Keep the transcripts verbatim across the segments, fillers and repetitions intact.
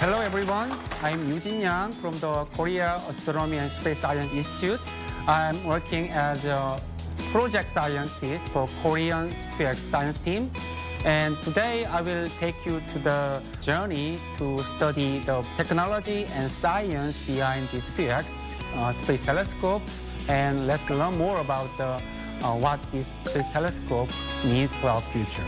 Hello, everyone. I'm Yoo-Jin Yang from the Korea Astronomy and Space Science Institute. I'm working as a project scientist for Korean SpaceX science team. And today I will take you to the journey to study the technology and science behind the SpaceX uh, space telescope. And let's learn more about the, uh, what this space telescope means for our future.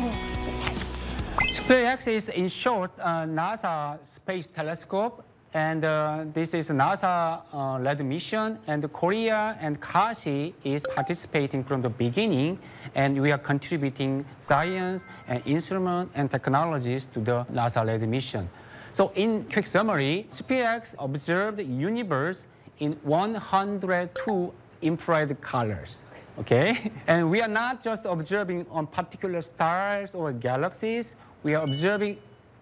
SpaceX is, in short, a NASA Space Telescope, and uh, this is a NASA-led uh, mission, and Korea and Kashi is participating from the beginning, and we are contributing science and instrument and technologies to the NASA-led mission. So in quick summary, SpaceX observed the universe in one hundred two infrared colors. Okay? And we are not just observing on particular stars or galaxies, we are observing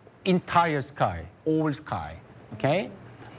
entire sky, all sky, okay?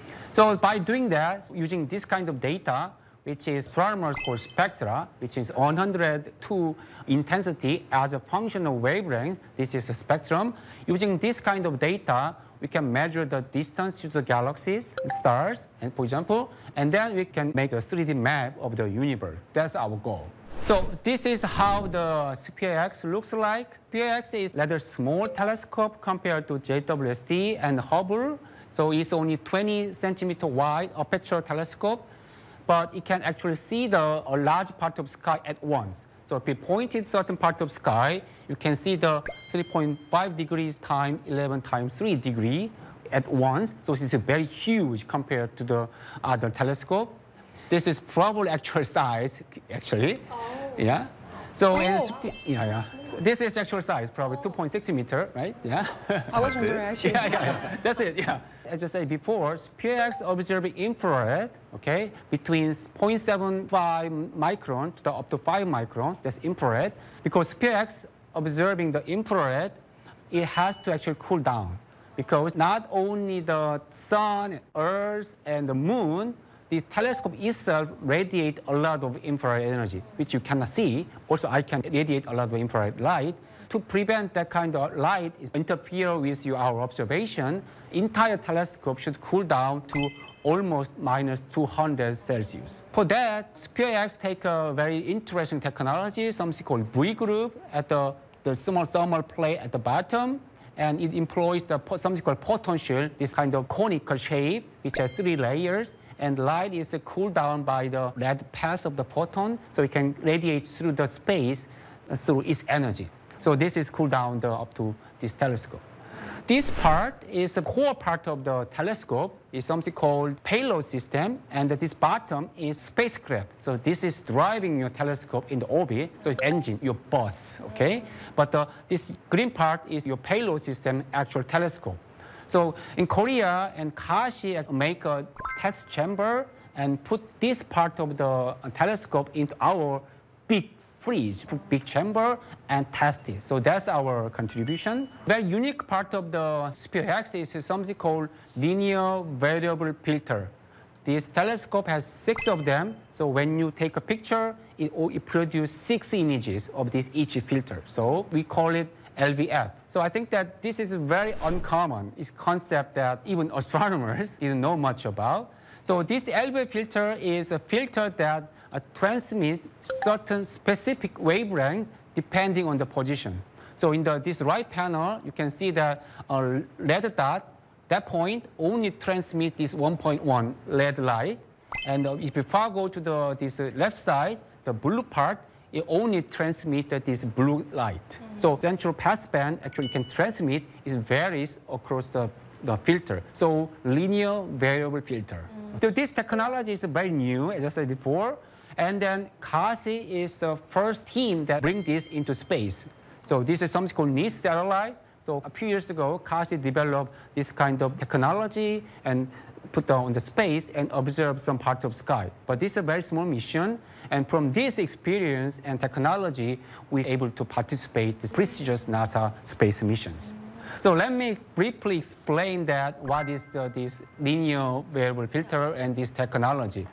So by doing that, using this kind of data, which is astronomers call spectra, which is one hundred two intensity as a function of wavelength, this is a spectrum. Using this kind of data, we can measure the distance to the galaxies, stars, and for example, and then we can make a three D map of the universe. That's our goal. So this is how the SpaceX looks like. SpaceX is a rather small telescope compared to J W S T and Hubble. So it's only twenty centimeter wide aperture telescope, but it can actually see the, a large part of sky at once. So if you pointed certain part of sky, you can see the three point five degrees times eleven times three degree at once. So it's very huge compared to the other telescope. This is probably actual size, actually. Oh. Yeah. So oh. it's, yeah, yeah. So this is actual size, probably two point six meter, right? Yeah. I was wondering actually. Yeah, yeah, yeah. That's it. Yeah. As I said before, SpaceX observing infrared, okay, between zero point seven five micron to the up to five micron. That's infrared. Because SpaceX observing the infrared, it has to actually cool down, because not only the sun, Earth, and the moon, the telescope itself radiates a lot of infrared energy, which you cannot see. Also, I can radiate a lot of infrared light. To prevent that kind of light interfere with your, our observation, entire telescope should cool down to almost minus two hundred Celsius. For that, SpaceX take a very interesting technology, something called V group at the, the small thermal plate at the bottom. And it employs the, something called photon shield, this kind of conical shape, which has three layers. And light is cooled down by the red path of the photon, so it can radiate through the space uh, through its energy. So this is cooled down the, up to this telescope. This part is a core part of the telescope. It's something called payload system, and this bottom is spacecraft. So this is driving your telescope in the orbit, so it's engine, your bus, okay? But uh, this green part is your payload system, actual telescope. So in Korea and Kashi make a test chamber and put this part of the telescope into our big fridge, big chamber, and test it. So that's our contribution. Very unique part of the SpaceX is something called linear variable filter. This telescope has six of them. So when you take a picture, it, it produces six images of this each filter. So we call it L V F. So I think that this is very uncommon. It's a concept that even astronomers didn't know much about. So this L V F filter is a filter that uh, transmits certain specific wavelengths depending on the position. So in the, this right panel, you can see that a red dot, that point only transmits this one point one red light. And uh, if you far go to the, this uh, left side, the blue part, it only transmits this blue light. Mm-hmm. So central passband actually can transmit, it varies across the, the filter. So linear variable filter. Mm-hmm. So this technology is very new, as I said before. And then Kashi is the first team that bring this into space. So this is something called NIST satellite. So a few years ago, Kashi developed this kind of technology and put on the space and observe some part of sky. But this is a very small mission. And from this experience and technology, we're able to participate in prestigious NASA space missions. So let me briefly explain that what is the, this linear variable filter and this technology.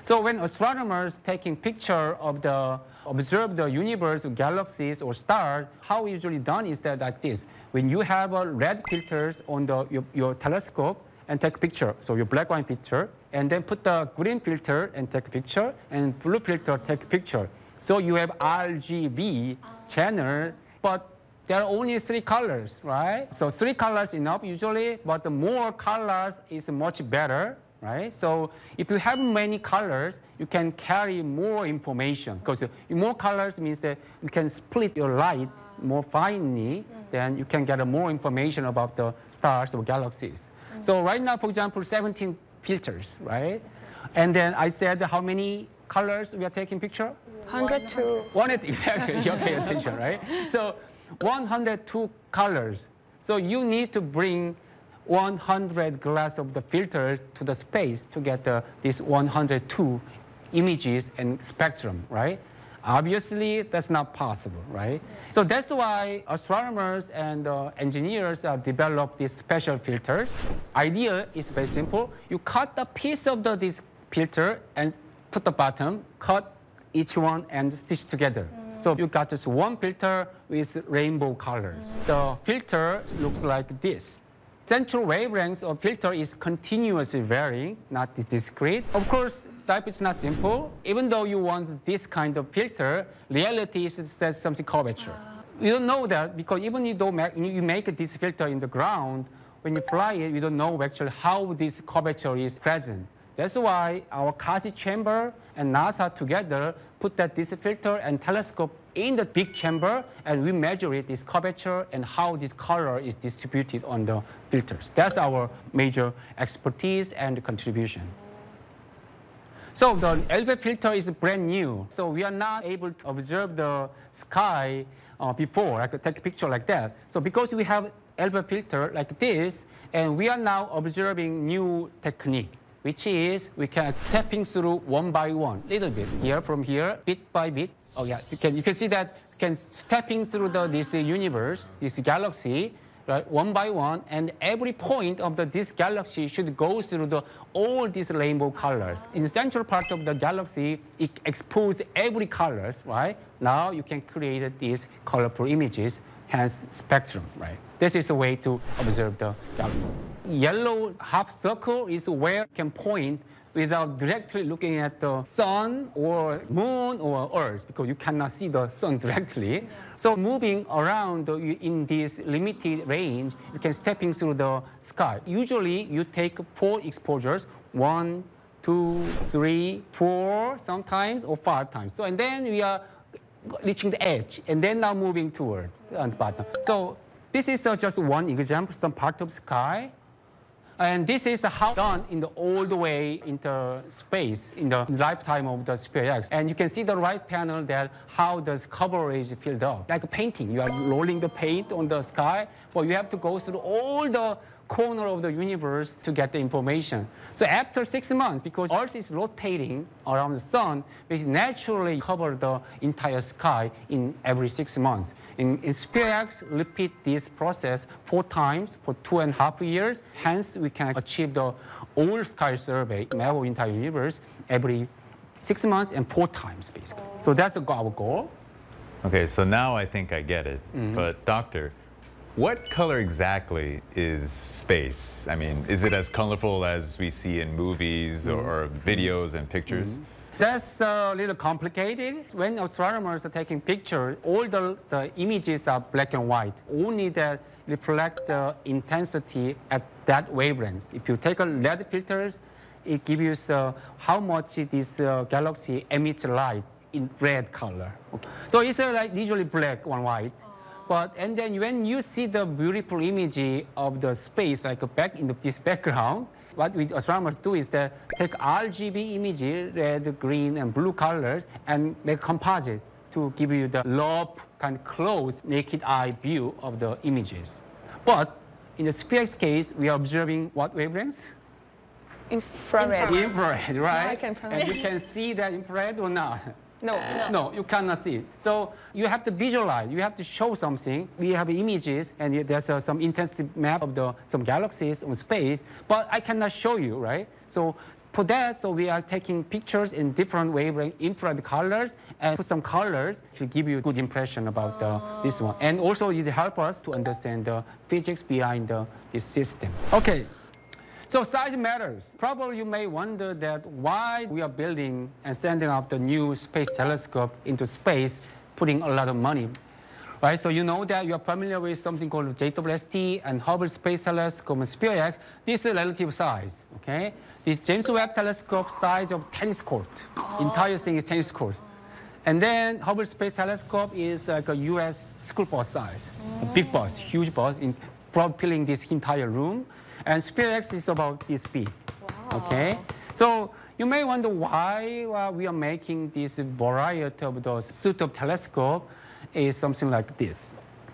So when astronomers taking picture of the, observe the universe, galaxies, or stars, how usually done is that like this. When you have a red filters on the, your, your telescope and take a picture, so your black white picture, and then put the green filter and take a picture, and blue filter take a picture. So you have R G B channel, but there are only three colors, right? So three colors enough usually, but the more colors is much better, right? So if you have many colors, you can carry more information, because more colors means that you can split your light more finely, mm-hmm. then you can get more information about the stars or galaxies. Mm-hmm. So right now, for example, seventeen filters, right? And then I said how many colors we are taking picture? one hundred two. One, exactly, you pay attention, right? So one hundred two colors. So you need to bring one hundred glass of the filters to the space to get the, this one hundred two images and spectrum, right? Obviously, that's not possible, right? So that's why astronomers and uh, engineers uh, develop these special filters. Idea is very simple. You cut a piece of the, this filter and put the bottom, cut each one and stitch together. Mm. So you got just one filter with rainbow colors. Mm. The filter looks like this. Central wavelength of filter is continuously varying, not discrete. Of course, type is not simple. Even though you want this kind of filter, reality is it says something curvature. Uh. You don't know that because even if you, don't make, you make this filter in the ground, when you fly it, you don't know actually how this curvature is present. That's why our COSY chamber and NASA together put that this filter and telescope in the big chamber, and we measure it, this curvature and how this color is distributed on the filters. That's our major expertise and contribution. So the L V filter is brand new, so we are not able to observe the sky uh, before, I could take a picture like that. So because we have L V filter like this, and we are now observing new technique, which is we can stepping through one by one, little bit here from here, bit by bit. Oh yeah, you can you can see that you can stepping through the this universe, this galaxy, right, one by one, and every point of the this galaxy should go through the all these rainbow colors. In the central part of the galaxy, it exposed every colors, right? Now you can create these colorful images, hence spectrum, right? This is a way to observe the galaxy. Yellow half circle is where you can point without directly looking at the sun or moon or earth, because you cannot see the sun directly. Yeah. So moving around in this limited range, you can stepping through the sky. Usually you take four exposures, one, two, three, four sometimes, or five times. So and then we are reaching the edge, and then now moving toward the bottom. So this is uh, just one example, some part of sky. And this is how done in the all the way into space in the lifetime of the SpaceX. And you can see the right panel that how does coverage filled up. Like a painting, you are rolling the paint on the sky, but you have to go through all the corner of the universe to get the information. So after six months, because Earth is rotating around the sun, we naturally cover the entire sky in every six months. In, in SpaceX, repeat this process four times for two and a half years. Hence, we can achieve the all sky survey, map of entire universe, every six months and four times, basically. So that's the, our goal. Okay, so now I think I get it. Mm-hmm. But doctor, what color exactly is space? I mean, is it as colorful as we see in movies mm-hmm. or videos and pictures? Mm-hmm. That's a little complicated. When astronomers are taking pictures, all the, the images are black and white. Only that reflect the intensity at that wavelength. If you take a L E D filters, it gives you uh, how much this uh, galaxy emits light in red color. Okay. So it's uh, like usually black and white. But and then when you see the beautiful image of the space, like back in the, this background, what we astronomers do is that take R G B images, red, green, and blue colors, and make composite to give you the low, kind of close, naked eye view of the images. But in the SpaceX case, we are observing what wavelengths? Infrared. Infrared, right? No, I can and you can see that infrared or not? No, no. No, you cannot see it. So you have to visualize. You have to show something. We have images, and there's uh, some intensity map of the some galaxies on space, but I cannot show you, right? So for that, so we are taking pictures in different wavelength infrared colors and put some colors to give you a good impression about uh, this one. And also it helps us to understand the physics behind uh, this system. Okay. So size matters. Probably you may wonder that why we are building and sending out the new space telescope into space, putting a lot of money. Right? So you know that you are familiar with something called J W S T and Hubble Space Telescope and SPIR-X. This is relative size, okay? This James Webb Telescope size of tennis court. Oh. Entire thing is tennis court. And then Hubble Space Telescope is like a U S school bus size, mm. a big bus, huge bus, in, filling this entire room. And SPIR-X is about this big, wow. okay? So you may wonder why uh, we are making this variety of the suite of telescope is something like this.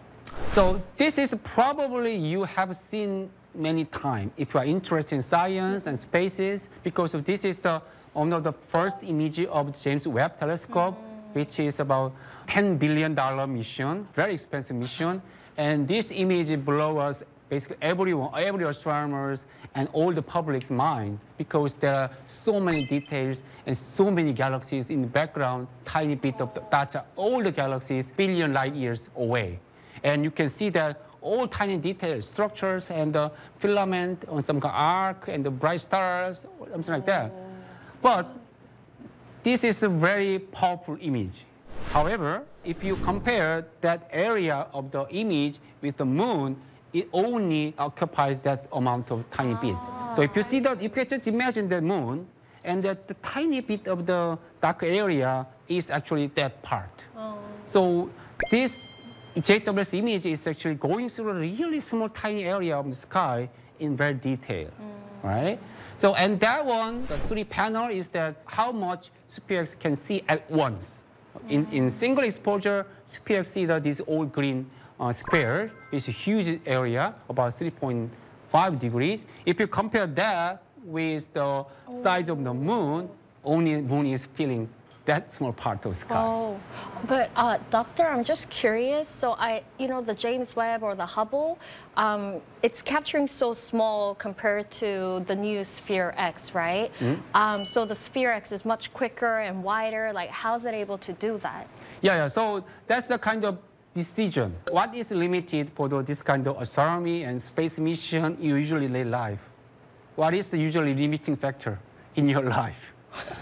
So this is probably you have seen many times if you are interested in science and spaces, because of this is the one of the first image of the James Webb Telescope, mm. which is about ten billion dollar mission, very expensive mission. And this image blows us basically everyone, every astronomers and all the public's mind, because there are so many details and so many galaxies in the background, tiny bit of the data, all the galaxies billion light years away. And you can see that all tiny details, structures and the filament on some kind of arc and the bright stars, something like that. But this is a very powerful image. However, if you compare that area of the image with the moon, it only occupies that amount of tiny bit. Oh. So if you see that, if you just imagine the moon, and that the tiny bit of the dark area is actually that part. Oh. So this J W S image is actually going through a really small, tiny area of the sky in very detail, mm. right? So, and that one, the three panel is that how much SPIR-X can see at once. Mm. In, in single exposure, SPIR-X see that this all green Uh, square is a huge area, about three point five degrees. If you compare that with the size of the moon, only moon is filling that small part of the sky. Oh, but uh, doctor, I'm just curious. So I, you know, the James Webb or the Hubble, um, it's capturing so small compared to the new SPIR-X, right? Mm-hmm. um, so the SPIR-X is much quicker and wider. Like, how's it able to do that? Yeah, yeah. So that's the kind of decision. What is limited for the, this kind of astronomy and space mission you usually live life? What is the usually limiting factor in your life?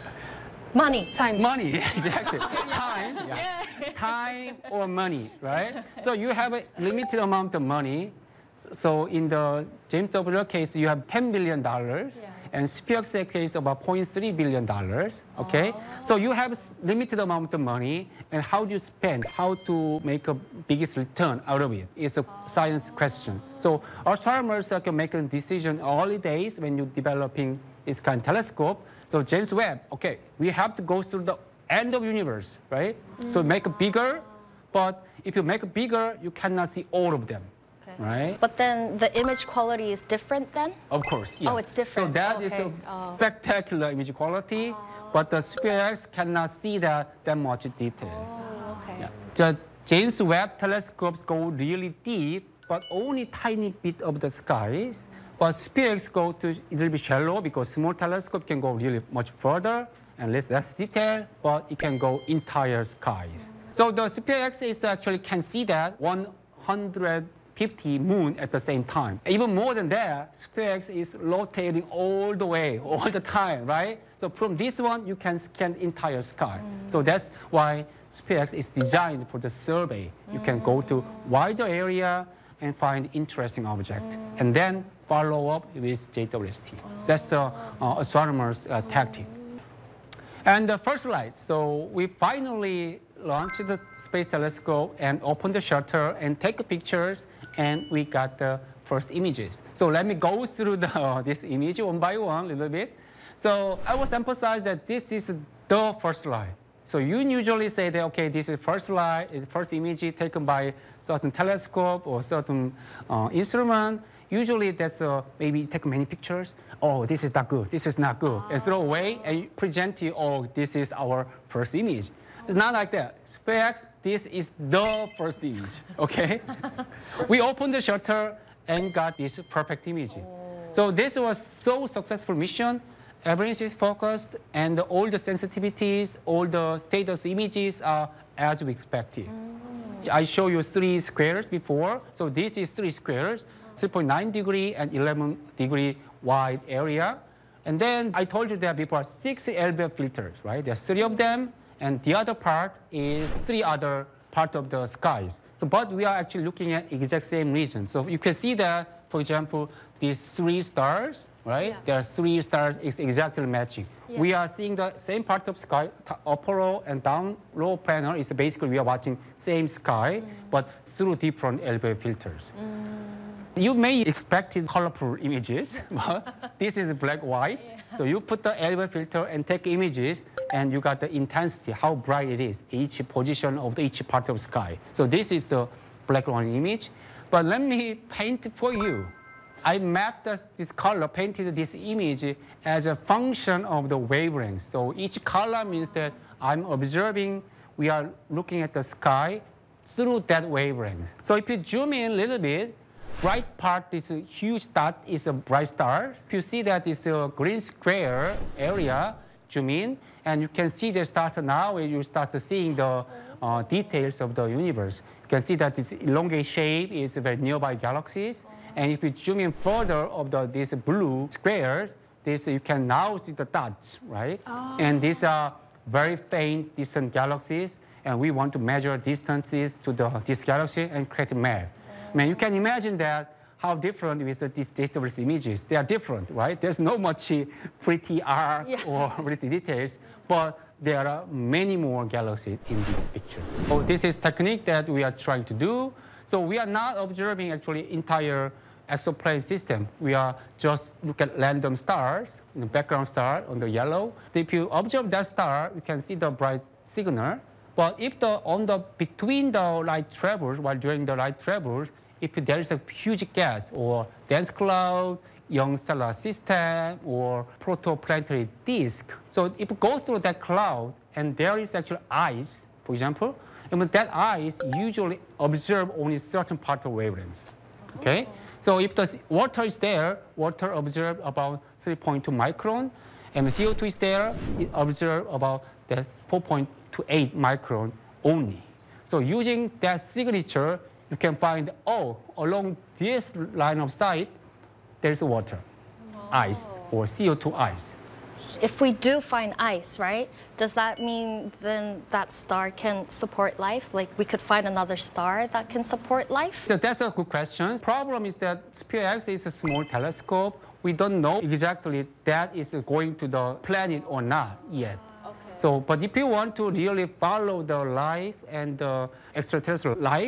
Money. Time. Money, exactly. Time, yeah. Time or money, right? So you have a limited amount of money. So in the James W case, you have ten billion dollars. Yeah. And SPIR-X case about zero point three billion dollars, okay? Oh. So you have limited amount of money, and how do you spend, how to make a biggest return out of it is a oh. science question. So astronomers can make a decision early days when you're developing this kind of telescope. So James Webb, okay, we have to go through the end of universe, right? Mm. So make it bigger, but if you make it bigger, you cannot see all of them. Right? But then the image quality is different then? Of course, yeah. Oh, it's different. So that okay. is a oh. spectacular image quality, oh. but the SPIR-X cannot see that, that much detail. Oh, okay. Yeah. The James Webb telescopes go really deep, but only tiny bit of the skies. But SPIR-X go to a little bit shallow because small telescope can go really much further and less, less detail, but it can go entire skies. Mm. So the SPIR-X is actually can see that one hundred fifty moon at the same time. Even more than that, SPIR-X is rotating all the way, all the time, right? So from this one, you can scan entire sky. Mm. So that's why SPIR-X is designed for the survey. You mm. can go to wider area and find interesting object, mm. and then follow up with J W S T. Oh. That's the uh, astronomer's uh, tactic. And the first light, so we finally launched the space telescope and opened the shutter and take pictures, and we got the first images. So let me go through the, uh, this image one by one a little bit. So I was emphasize that this is the first light. So you usually say that, okay, this is first light, first image taken by certain telescope or certain uh, instrument. Usually that's uh, maybe take many pictures. Oh, this is not good, this is not good. Oh. And throw away and present to you, oh, this is our first image. It's not like that. SPIR-X, this is the first image, okay? We opened the shutter and got this perfect image. Oh. So this was so successful mission. everything is focused, and all the sensitivities, all the status images are as we expected. Mm. I show you three squares before. So this is three squares, three point nine degree and eleven degree wide area. And then I told you that before, six L B F filters, right? There's three of them, and the other part is three other part of the skies. So, but we are actually looking at exact same region. So you can see that, for example, these three stars, right? Yeah. There are three stars is exactly matching. Yeah. We are seeing the same part of sky, upper row and down row panel is basically we are watching same sky, mm. but through different L B F filters. Mm. You may expect colorful images, but this is black-white. Yeah. So you put the L B F filter and take images, and you got the intensity, how bright it is, each position of each part of sky. So this is the black-white image. But let me paint for you. I mapped this, this color, painted this image as a function of the wavelength. So each color means that I'm observing, we are looking at the sky through that wavelength. So if you zoom in a little bit, bright part, this huge dot is a bright star. If you see that it's a green square area, zoom in, and you can see the start now, you start seeing the uh, details of the universe. You can see that this elongated shape is very nearby galaxies. And if you zoom in further of the, these blue squares, this, you can now see the dots, right? Oh. And these are very faint distant galaxies, and we want to measure distances to the, this galaxy and create a map. Oh. I mean, you can imagine that how different with the, these database images. They are different, right? There's no much pretty arc yeah. or pretty details, but there are many more galaxies in this picture. So this is technique that we are trying to do. So we are not observing actually entire exoplanet system. We are just look at random stars, the background star on the yellow. If you observe that star, you can see the bright signal. But if the on the between the light travels, while during the light travels, if there is a huge gas or dense cloud, young stellar system, or protoplanetary disk, so if it goes through that cloud and there is actually ice, for example, and that ice usually observe only certain part of wavelengths. Okay? Oh. So if the water is there, water observe about three point two micron, and the C O two is there, it observe about that four point two eight micron only. So using that signature, you can find, oh, along this line of sight, there's water, oh. ice, or C O two ice. If we do find ice, right, does that mean then that star can support life? Like we could find another star that can support life? So that's a good question. Problem is that SPIR-X is a small telescope. We don't know exactly that is going to the planet or not yet. Okay. So, but if you want to really follow the life and the extraterrestrial life,